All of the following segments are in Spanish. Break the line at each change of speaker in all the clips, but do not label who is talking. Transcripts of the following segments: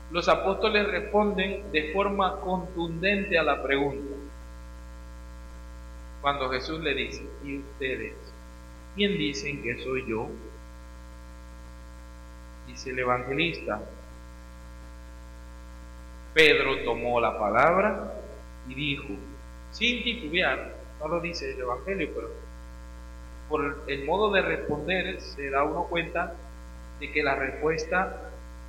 Los apóstoles responden de forma contundente a la pregunta. Cuando Jesús le dice, ¿y ustedes? ¿Quién dicen que soy yo? Dice el evangelista. Pedro tomó la palabra y dijo, sin titubear, no lo dice el evangelio, pero por el modo de responder se da uno cuenta de que la respuesta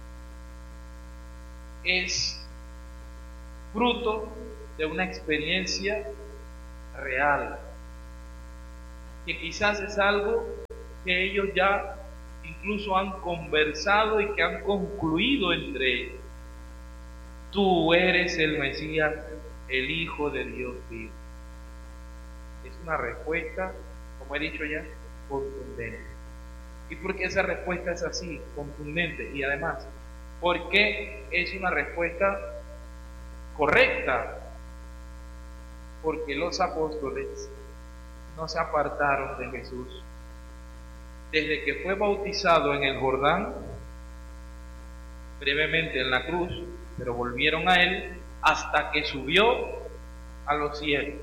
es fruto de una experiencia real, que quizás es algo que ellos ya incluso han conversado y que han concluido entre ellos. Tú eres el Mesías, el Hijo de Dios vivo. Es una respuesta, como he dicho ya, contundente. ¿Y por qué esa respuesta es así, contundente? Y además, ¿por qué es una respuesta correcta? Porque los apóstoles no se apartaron de Jesús. Desde que fue bautizado en el Jordán, brevemente en la cruz, pero volvieron a él hasta que subió a los cielos.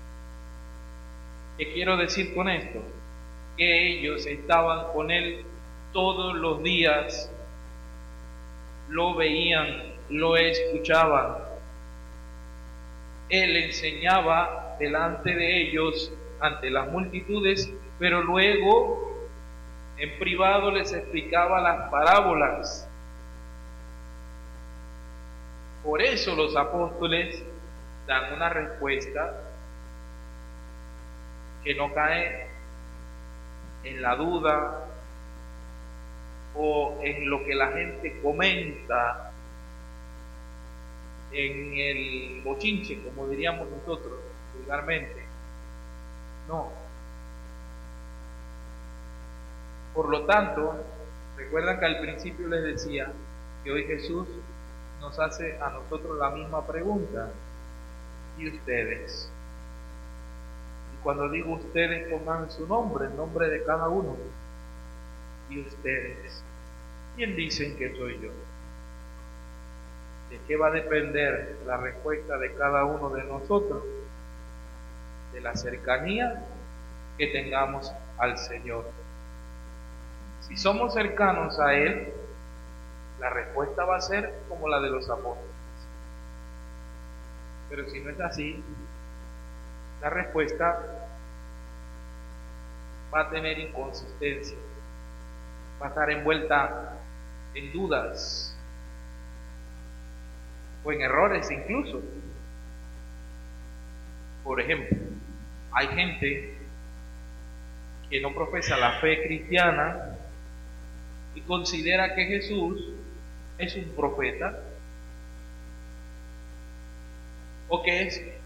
¿Qué quiero decir con esto? Que ellos estaban con él todos los días, lo veían, lo escuchaban. Él enseñaba delante de ellos, ante las multitudes, pero luego en privado les explicaba las parábolas. Por eso los apóstoles dan una respuesta que no cae en la duda o en lo que la gente comenta, en el bochinche, como diríamos nosotros vulgarmente. No. Por lo tanto, recuerdan que al principio les decía que hoy Jesús nos hace a nosotros la misma pregunta. ¿Y ustedes? Y cuando digo ustedes, pongan su nombre, el nombre de cada uno. ¿Y ustedes? ¿Quién dicen que soy yo? ¿De qué va a depender la respuesta de cada uno de nosotros? De la cercanía que tengamos al Señor. Si somos cercanos a Él, la respuesta va a ser como la de los apóstoles. Pero si no es así, la respuesta va a tener inconsistencia, va a estar envuelta en dudas o en errores incluso. Por ejemplo, hay gente que no profesa la fe cristiana y considera que Jesús es un profeta o que es